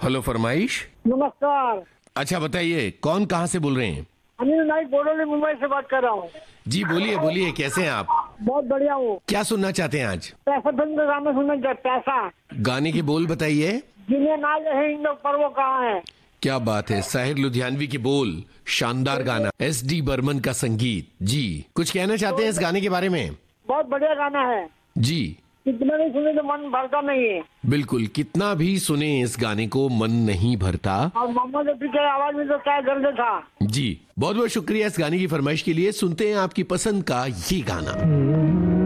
Hello, फरमाइश। नमस्कार। अच्छा बताइए, कौन कहाँ से बोल रहे हैं? अनिल नाइक बोडोली मुंबई से बात कर रहा हूँ। जी बोलिए बोलिए, कैसे हैं आप? बहुत बढ़िया हूँ। क्या सुनना चाहते हैं आज? पैसा फिल्म का गाना सुनना चाहिए। पैसा गाने के बोल बताइए। जिन्हें नाज है इन लोग पर वो कहाँ है। क्या बात है, साहिर लुधियानवी के बोल, शानदार गाना, एस.डी. बर्मन का संगीत। जी, कुछ कहना चाहते हैं इस गाने के बारे में? बहुत बढ़िया गाना है जी कितना नहीं सुने तो मन भरता नहीं है। बिल्कुल, कितना भी सुने इस गाने को मन नहीं भरता। और मोहम्मद रफी की आवाज में तो क्या दर्द था। जी, बहुत बहुत शुक्रिया इस गाने की फरमाइश के लिए। सुनते हैं आपकी पसंद का ये गाना।